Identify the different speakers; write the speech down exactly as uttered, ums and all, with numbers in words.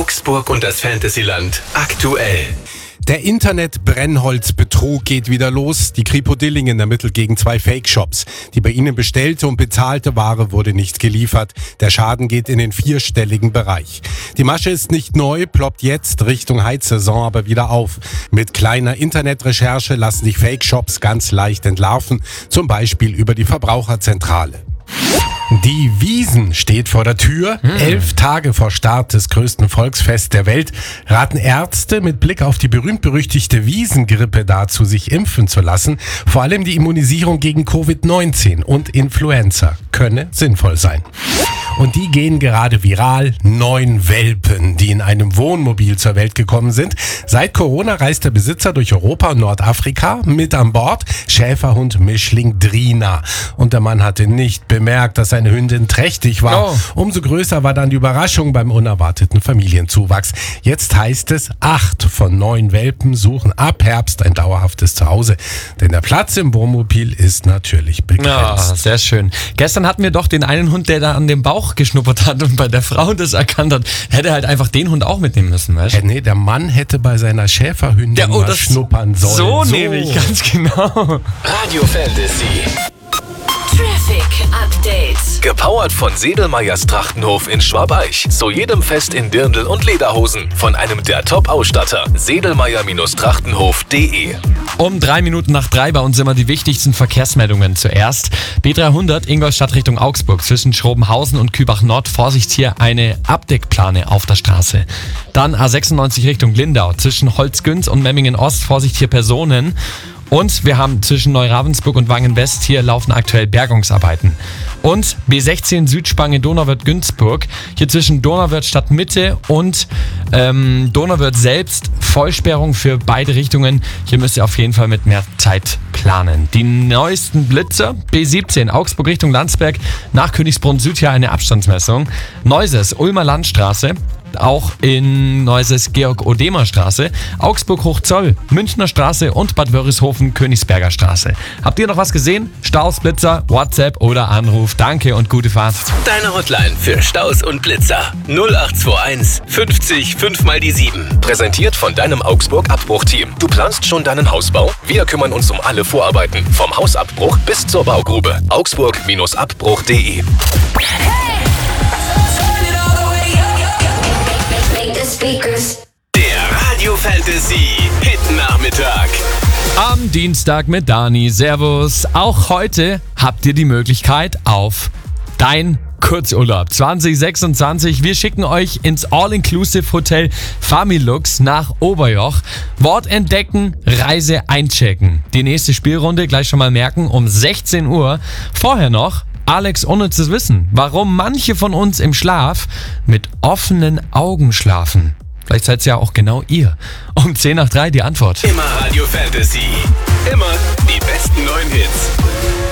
Speaker 1: Augsburg und das Fantasyland aktuell.
Speaker 2: Der Internet-Brennholzbetrug geht wieder los. Die Kripo Dillingen ermittelt gegen zwei Fake-Shops. Die bei ihnen bestellte und bezahlte Ware wurde nicht geliefert. Der Schaden geht in den vierstelligen Bereich. Die Masche ist nicht neu, ploppt jetzt Richtung Heizsaison aber wieder auf. Mit kleiner Internetrecherche lassen sich Fake-Shops ganz leicht entlarven, zum Beispiel über die Verbraucherzentrale. Die Wiesn steht vor der Tür. Hm. Elf Tage vor Start des größten Volksfests der Welt raten Ärzte mit Blick auf die berühmt-berüchtigte Wiesngrippe dazu, sich impfen zu lassen. Vor allem die Immunisierung gegen Covid neunzehn und Influenza könne sinnvoll sein. Und die gehen gerade viral. Neun Welpen, die in einem Wohnmobil zur Welt gekommen sind. Seit Corona reist der Besitzer durch Europa und Nordafrika. Mit an Bord Schäferhund Mischling Drina. Und der Mann hatte nicht bemerkt, dass seine Hündin trächtig war. Oh. Umso größer war dann die Überraschung beim unerwarteten Familienzuwachs. Jetzt heißt es, acht von neun Welpen suchen ab Herbst ein dauerhaftes Zuhause. Denn der Platz im Wohnmobil ist natürlich begrenzt.
Speaker 3: Ja, sehr schön. Gestern hatten wir doch den einen Hund, der da an dem Bauch geschnuppert hat und bei der Frau das erkannt hat. Hätte halt einfach den Hund auch mitnehmen müssen, weißt du?
Speaker 2: Ja, nee, der Mann hätte bei seiner Schäferhündin ja, oh, mal schnuppern sollen.
Speaker 3: So, so nämlich, ganz genau.
Speaker 1: Radio Fantasy.
Speaker 4: Traffic Update.
Speaker 1: Gepowert von Sedelmeyers Trachtenhof in Schwabeich. Zu jedem Fest in Dirndl und Lederhosen. Von einem der Top-Ausstatter. Sedelmeyer Trachtenhof punkt de.
Speaker 3: Um drei Minuten nach drei bei uns immer die wichtigsten Verkehrsmeldungen zuerst. B dreihundert Ingolstadt Richtung Augsburg zwischen Schrobenhausen und Kübach Nord. Vorsicht, hier eine Abdeckplane auf der Straße. Dann A sechsundneunzig Richtung Lindau zwischen Holzgünz und Memmingen Ost. Vorsicht, hier Personen. Und wir haben zwischen Neuravensburg und Wangen-West, hier laufen aktuell Bergungsarbeiten. Und B sechzehn Südspange Donauwörth-Günzburg, hier zwischen Donauwörth Stadtmitte und ähm, Donauwörth selbst, Vollsperrung für beide Richtungen. Hier müsst ihr auf jeden Fall mit mehr Zeit planen. Die neuesten Blitzer, B siebzehn Augsburg Richtung Landsberg, nach Königsbrunn Süd hier eine Abstandsmessung. Neuses, Ulmer Landstraße. Auch in Neuses Georg-Odemer-Straße, Augsburg-Hochzoll, Münchner Straße und Bad Wörishofen, Königsberger Straße. Habt ihr noch was gesehen? Staus, Blitzer, WhatsApp oder Anruf. Danke und gute Fahrt.
Speaker 1: Deine Hotline für Staus und Blitzer. null acht zwei eins fünfzig fünf mal die sieben. Präsentiert von deinem Augsburg-Abbruchteam. Du planst schon deinen Hausbau? Wir kümmern uns um alle Vorarbeiten. Vom Hausabbruch bis zur Baugrube. Augsburg Abbruch punkt de. Der Radio Fantasy Hit Nachmittag.
Speaker 3: Am Dienstag mit Dani. Servus. Auch heute habt ihr die Möglichkeit auf dein Kurzurlaub zwanzig sechsundzwanzig. Wir schicken euch ins All-Inclusive-Hotel Familux nach Oberjoch. Wort entdecken, Reise einchecken. Die nächste Spielrunde gleich schon mal merken um sechzehn Uhr. Vorher noch Alex unnützes Wissen, warum manche von uns im Schlaf mit offenen Augen schlafen. Vielleicht seid es ja auch genau ihr. Um zehn nach drei die Antwort.
Speaker 1: Immer Radio Fantasy. Immer die besten neuen Hits.